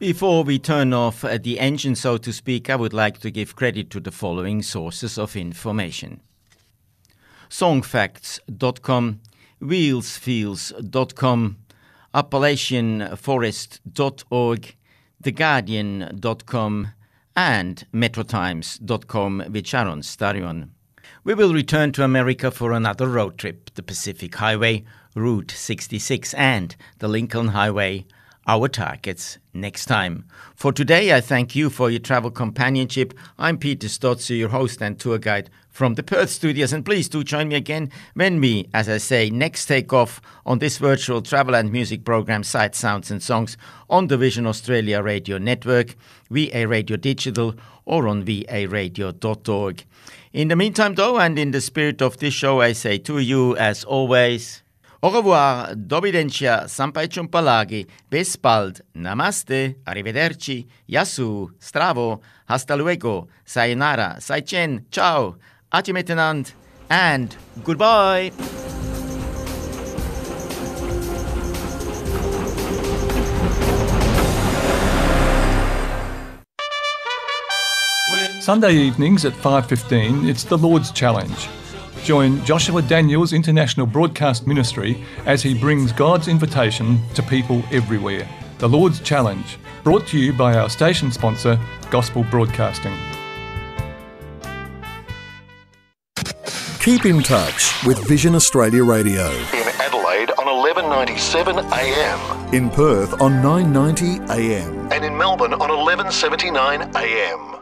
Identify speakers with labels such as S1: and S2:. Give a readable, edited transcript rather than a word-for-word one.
S1: Before we turn off the engine, so to speak, I would like to give credit to the following sources of information. Songfacts.com, wheelsfields.com, appalachianforest.org, theguardian.com, and metrotimes.com with Sharon Starion. We will return to America for another road trip, the Pacific Highway, Route 66, and the Lincoln Highway, our targets next time. For today, I thank you for your travel companionship. I'm Peter Stotzer, your host and tour guide from the Perth studios, and please do join me again when we, as I say, next take off on this virtual travel and music program, Sights, Sounds and Songs, on the Vision Australia Radio Network, VA Radio Digital, or on varadio.org. In the meantime, though, and in the spirit of this show, I say to you, as always, au revoir, dovidencia, sampai jumpa lagi, bis bald, namaste, arrivederci, yasu, stravo, hasta luego, sayonara, saichen, ciao, ati miteinander, and goodbye.
S2: Sunday evenings at 5:15, it's the Lord's Challenge. Join Joshua Daniels International Broadcast Ministry as he brings God's invitation to people everywhere. The Lord's Challenge, brought to you by our station sponsor, Gospel Broadcasting.
S3: Keep in touch with Vision Australia Radio.
S4: In Adelaide on 1197 AM.
S3: In Perth on 990 AM.
S4: And in Melbourne on 1179 AM.